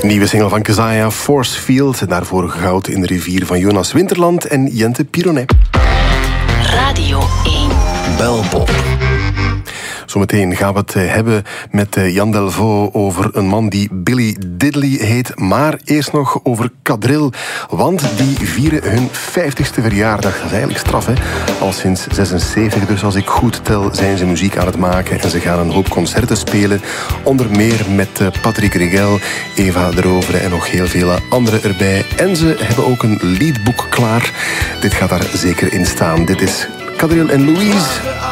Nieuwe single van Keziah, Force Field. Daarvoor goud in de rivier van Jonas Winterland en Jente Pironet. Radio 1. Belpop. Zometeen gaan we het hebben met Jan Delvaux over een man die Billy Diddley heet. Maar eerst nog over Kadril. Want die vieren hun 50ste verjaardag. Dat is eigenlijk straf, hè? Al sinds 76, dus als ik goed tel, zijn ze muziek aan het maken. En ze gaan een hoop concerten spelen. Onder meer met Patrick Rigel, Eva de Rovere en nog heel veel anderen erbij. En ze hebben ook een liedboek klaar. Dit gaat daar zeker in staan. Dit is Kadril en Louise.